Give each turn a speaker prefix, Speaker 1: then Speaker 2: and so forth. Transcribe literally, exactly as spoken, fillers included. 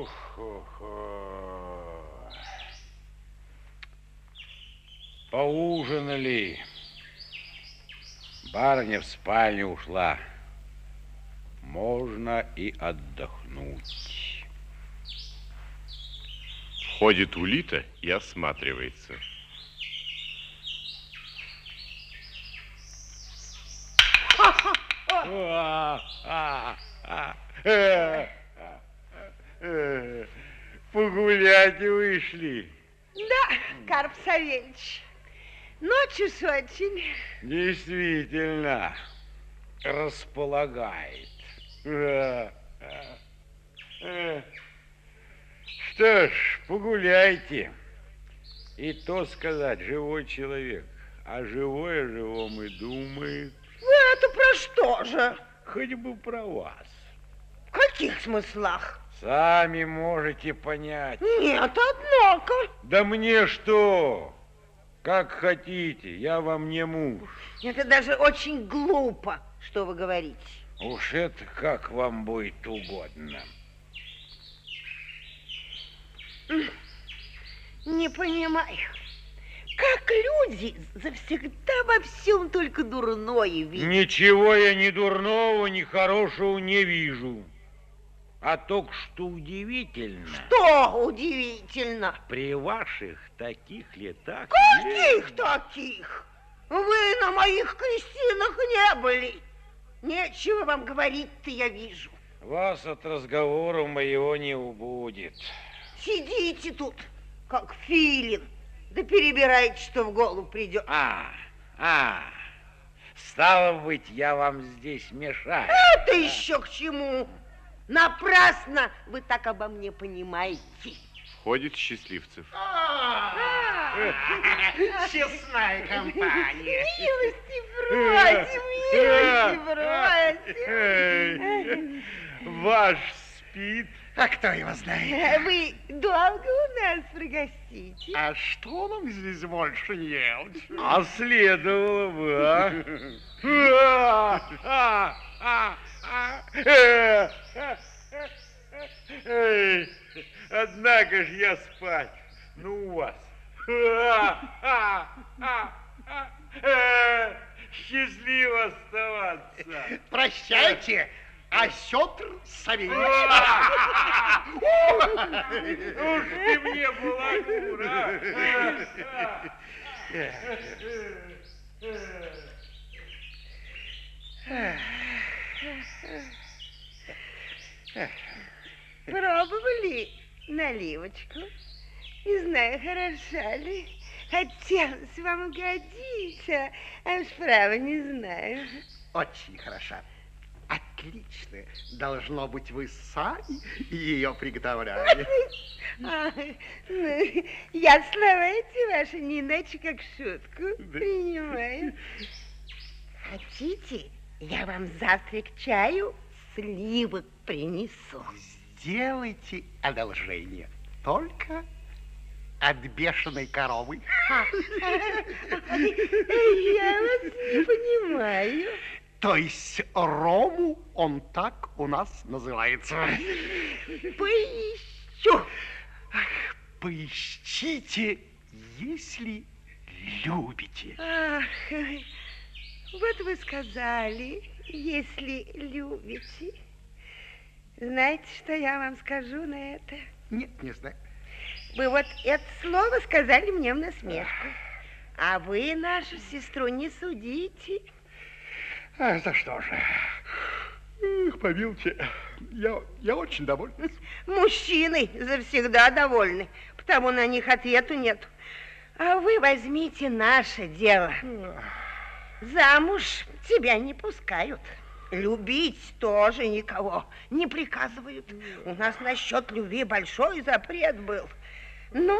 Speaker 1: Поужинали. Барыня в спальню ушла. Можно и отдохнуть.
Speaker 2: Входит Улита и осматривается.
Speaker 1: Погулять вышли.
Speaker 3: Да, Карп Савельич, ночью с очень.
Speaker 1: Действительно, располагает. Что ж, погуляйте. И то сказать, живой человек, а живое живом и думает.
Speaker 3: Это про что же?
Speaker 1: Хоть бы про вас.
Speaker 3: В каких смыслах?
Speaker 1: Сами можете понять.
Speaker 3: Нет, однако.
Speaker 1: Да мне что? Как хотите, я вам не муж.
Speaker 3: Это даже очень глупо, что вы говорите.
Speaker 1: Уж это как вам будет угодно.
Speaker 3: Не понимаю, как люди завсегда во всем только дурное видят.
Speaker 1: Ничего я ни дурного, ни хорошего не вижу. А только что удивительно.
Speaker 3: Что удивительно?
Speaker 1: При ваших таких летах...
Speaker 3: Каких таких? Вы на моих крестинах не были. Нечего вам говорить-то, я вижу.
Speaker 1: Вас от разговора моего не убудет.
Speaker 3: Сидите тут, как филин, да перебирайте, что в голову придет.
Speaker 1: А, а, стало быть, я вам здесь мешаю.
Speaker 3: Это еще к чему? Напрасно вы так обо мне понимаете.
Speaker 2: Входит Счастливцев.
Speaker 4: Честная компания.
Speaker 3: Милости просим, милости просим.
Speaker 1: Ваш спит.
Speaker 4: А кто его знает?
Speaker 3: Вы долго у нас прогостите?
Speaker 4: А что нам здесь больше делать?
Speaker 1: А следовало бы, а? Эй, однако ж я спать. Ну, у вас. Счастливо оставаться.
Speaker 4: Прощайте, Осетр Савельич.
Speaker 1: Уж ты мне балагура.
Speaker 3: Пробовали наливочку? Не знаю, хороша ли. Хотелось вам угодить, а, а справа не знаю.
Speaker 4: Очень хороша. Отлично. Должно быть, вы сами ее приготовляли.
Speaker 3: А, ну, я слова эти ваши не иначе как шутку принимаю. Хотите, я вам завтра к чаю сливок принесу?
Speaker 4: Сделайте одолжение. Только от бешеной коровы.
Speaker 3: Я вас не понимаю.
Speaker 4: То есть рому он так у нас называется.
Speaker 3: Поищу.
Speaker 4: Ах, поищите, если любите.
Speaker 3: Ах, вот вы сказали, если любите. Знаете, что я вам скажу на это?
Speaker 4: Нет, не знаю.
Speaker 3: Вы вот это слово сказали мне в насмешку. А вы нашу сестру не судите.
Speaker 4: А за что же? Эх, помилуйте, я, я очень доволен.
Speaker 3: Мужчины завсегда довольны, потому на них ответу нет. А вы возьмите наше дело. Замуж тебя не пускают. Любить тоже никого не приказывают. У нас насчет любви большой запрет был. Ну,